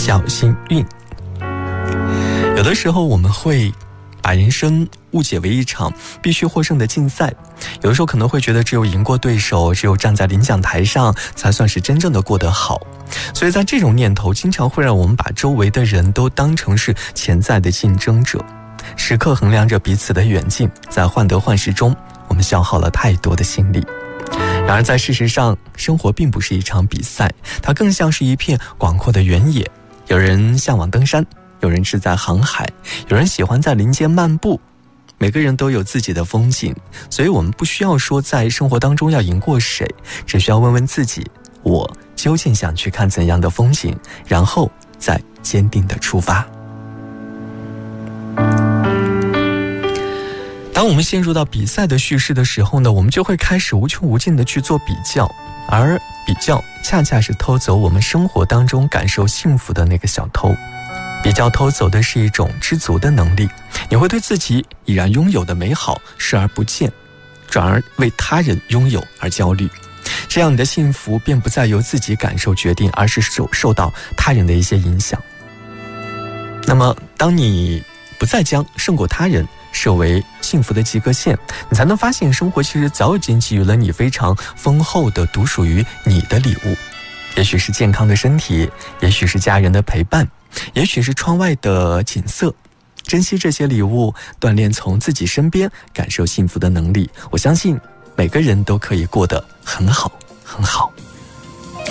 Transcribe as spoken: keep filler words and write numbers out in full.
小幸运。有的时候我们会把人生误解为一场必须获胜的竞赛，有的时候可能会觉得只有赢过对手，只有站在领奖台上才算是真正的过得好。所以在这种念头经常会让我们把周围的人都当成是潜在的竞争者，时刻衡量着彼此的远近，在患得患失中我们消耗了太多的心力。然而在事实上，生活并不是一场比赛，它更像是一片广阔的原野。有人向往登山，有人志在航海，有人喜欢在林间漫步，每个人都有自己的风景。所以我们不需要说在生活当中要赢过谁，只需要问问自己，我究竟想去看怎样的风景，然后再坚定地出发。当我们陷入到比赛的叙事的时候呢，我们就会开始无穷无尽地去做比较，而比较恰恰是偷走我们生活当中感受幸福的那个小偷。比较偷走的是一种知足的能力，你会对自己已然拥有的美好视而不见，转而为他人拥有而焦虑。这样你的幸福便不再由自己感受决定，而是受受到他人的一些影响。那么当你不再将胜过他人设为幸福的及格线，你才能发现生活其实早已经给予了你非常丰厚的独属于你的礼物。也许是健康的身体，也许是家人的陪伴，也许是窗外的景色。珍惜这些礼物，锻炼从自己身边感受幸福的能力，我相信每个人都可以过得很好很好。